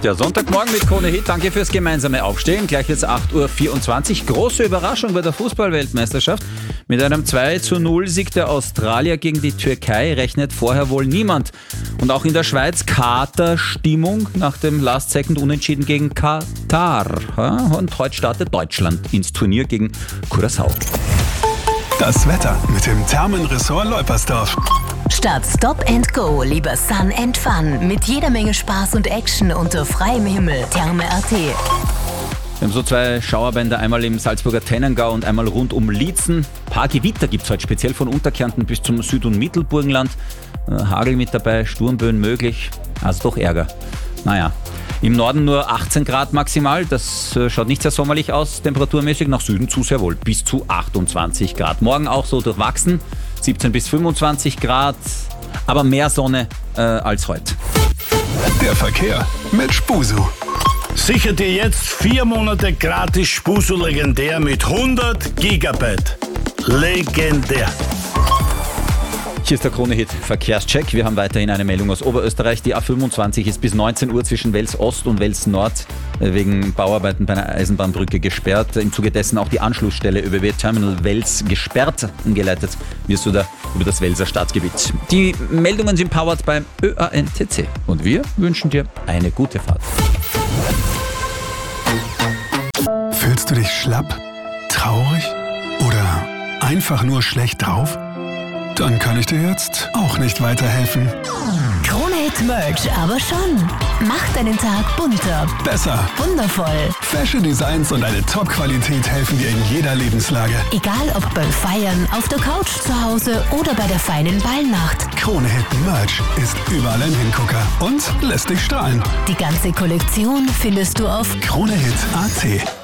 Der Sonntagmorgen mit Krone Hit. Danke fürs gemeinsame Aufstehen. Gleich jetzt 8.24 Uhr. Große Überraschung bei der Fußball-Weltmeisterschaft. Mit einem 2:0-Sieg der Australier gegen die Türkei rechnet vorher wohl niemand. Und auch in der Schweiz Katerstimmung nach dem Last-Second-Unentschieden gegen Katar. Und heute startet Deutschland ins Turnier gegen Curaçao. Das Wetter mit dem Thermenressort Leupersdorf. Statt Stop and Go lieber Sun and Fun mit jeder Menge Spaß und Action unter freiem Himmel. Therme.at. Wir haben so 2 Schauerbänder, einmal im Salzburger Tennengau und einmal rund um Liezen. Ein paar Gewitter gibt es heute, speziell von Unterkärnten bis zum Süd- und Mittelburgenland. Hagel mit dabei, Sturmböen möglich, also doch Ärger. Naja, im Norden nur 18 Grad maximal, das schaut nicht sehr sommerlich aus, temperaturmäßig, nach Süden zu sehr wohl, bis zu 28 Grad. Morgen auch so durchwachsen, 17 bis 25 Grad, aber mehr Sonne als heute. Der Verkehr mit Spusu. Sichert dir jetzt 4 Monate gratis Spusu legendär mit 100 Gigabyte. Legendär. Hier ist der Krone-Hit Verkehrscheck. Wir haben weiterhin eine Meldung aus Oberösterreich. Die A25 ist bis 19 Uhr zwischen Wels Ost und Wels Nord wegen Bauarbeiten bei einer Eisenbahnbrücke gesperrt. Im Zuge dessen auch die Anschlussstelle ÖBB Terminal Wels gesperrt. Umgeleitet wirst du da über das Welser Staatsgebiet. Die Meldungen sind powered beim ÖANTC. Und wir wünschen dir eine gute Fahrt. Fühlst du dich schlapp, traurig oder einfach nur schlecht drauf? Dann kann ich dir jetzt auch nicht weiterhelfen. Krone Hit Merch aber schon. Macht deinen Tag bunter, Besser. wundervoll. Fashion Designs und eine Top-Qualität helfen dir in jeder Lebenslage. Egal ob beim Feiern, auf der Couch zu Hause oder bei der feinen Ballnacht. Krone Hit Merch ist überall ein Hingucker und lässt dich strahlen. Die ganze Kollektion findest du auf Kronehit.at